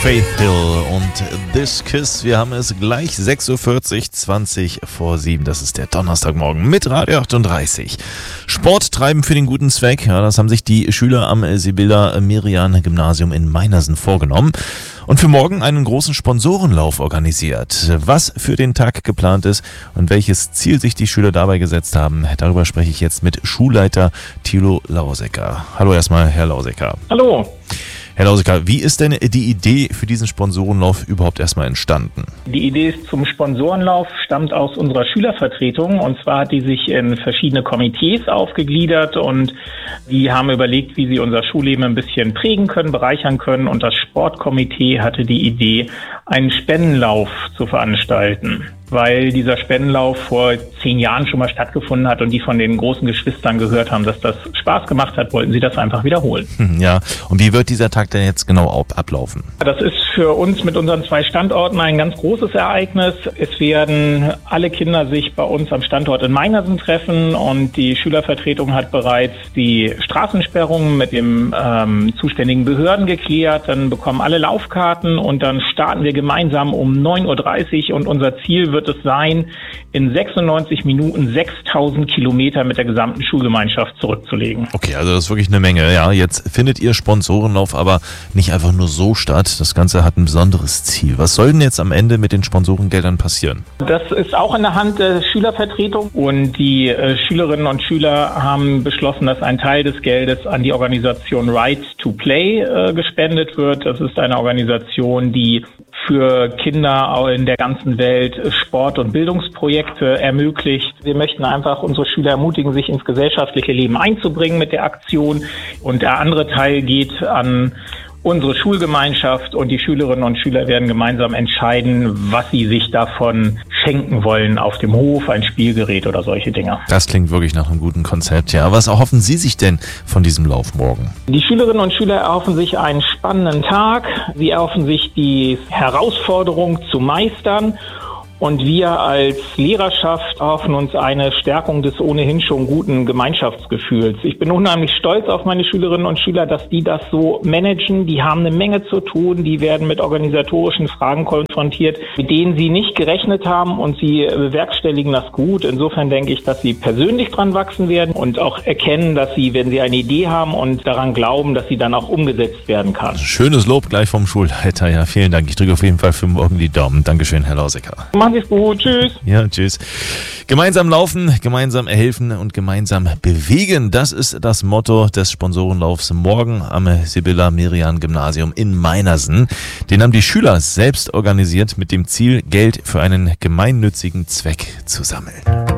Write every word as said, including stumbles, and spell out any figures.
Faith Hill und This Kiss. Wir haben es gleich sechs Uhr vierzig, zwanzig vor sieben. Das ist der Donnerstagmorgen mit Radio achtunddreißig. Sport treiben für den guten Zweck. Ja, das haben sich die Schüler am Sibylla Merian Gymnasium in Meinersen vorgenommen und für morgen einen großen Sponsorenlauf organisiert. Was für den Tag geplant ist und welches Ziel sich die Schüler dabei gesetzt haben, darüber spreche ich jetzt mit Schulleiter Thilo Lausecker. Hallo erstmal, Herr Lausecker. Hallo. Herr Lausecker, wie ist denn die Idee für diesen Sponsorenlauf überhaupt erstmal entstanden? Die Idee zum Sponsorenlauf stammt aus unserer Schülervertretung, und zwar hat die sich in verschiedene Komitees aufgegliedert und die haben überlegt, wie sie unser Schulleben ein bisschen prägen können, bereichern können, und das Sportkomitee hatte die Idee, einen Spendenlauf zu veranstalten, weil dieser Spendenlauf vor zehn Jahren schon mal stattgefunden hat und die von den großen Geschwistern gehört haben, dass das Spaß gemacht hat, wollten sie das einfach wiederholen. Ja, und wie wird dieser Tag denn jetzt genau ablaufen? Das ist für uns mit unseren zwei Standorten ein ganz großes Ereignis. Es werden alle Kinder sich bei uns am Standort in Meinersen treffen und die Schülervertretung hat bereits die Straßensperrungen mit dem ähm, zuständigen Behörden geklärt. Dann bekommen alle Laufkarten und dann starten wir gemeinsam um neun Uhr dreißig und unser Ziel wird es sein, in sechsundneunzig Minuten sechstausend Kilometer mit der gesamten Schulgemeinschaft zurückzulegen. Okay, also das ist wirklich eine Menge. Ja, jetzt findet Ihr Sponsorenlauf aber nicht einfach nur so statt. Das Ganze hat ein besonderes Ziel. Was soll denn jetzt am Ende mit den Sponsorengeldern passieren? Das ist auch in der Hand der Schülervertretung und die äh, Schülerinnen und Schüler haben beschlossen, dass ein Teil des Geldes an die Organisation Right to Play äh, gespendet wird. Das ist eine Organisation, die für Kinder in der ganzen Welt Sport- und Bildungsprojekte ermöglicht. Wir möchten einfach unsere Schüler ermutigen, sich ins gesellschaftliche Leben einzubringen mit der Aktion. Und der andere Teil geht an unsere Schulgemeinschaft und die Schülerinnen und Schüler werden gemeinsam entscheiden, was sie sich davon schenken wollen auf dem Hof, ein Spielgerät oder solche Dinge. Das klingt wirklich nach einem guten Konzept, ja. Was erhoffen Sie sich denn von diesem Lauf morgen? Die Schülerinnen und Schüler erhoffen sich einen spannenden Tag. Sie erhoffen sich die Herausforderung zu meistern. Und wir als Lehrerschaft erhoffen uns eine Stärkung des ohnehin schon guten Gemeinschaftsgefühls. Ich bin unheimlich stolz auf meine Schülerinnen und Schüler, dass die das so managen. Die haben eine Menge zu tun. Die werden mit organisatorischen Fragen konfrontiert, mit denen sie nicht gerechnet haben, und sie bewerkstelligen das gut. Insofern denke ich, dass sie persönlich dran wachsen werden und auch erkennen, dass sie, wenn sie eine Idee haben und daran glauben, dass sie dann auch umgesetzt werden kann. Schönes Lob gleich vom Schulleiter. Ja, vielen Dank. Ich drücke auf jeden Fall für morgen die Daumen. Dankeschön, Herr Lausecker. Machen Sie es gut. Tschüss. Ja, tschüss. Gemeinsam laufen, gemeinsam helfen und gemeinsam bewegen. Das ist das Motto des Sponsorenlaufs morgen am Sibylla Merian Gymnasium in Meinersen. Den haben die Schüler selbst organisiert mit dem Ziel, Geld für einen gemeinnützigen Zweck zu sammeln.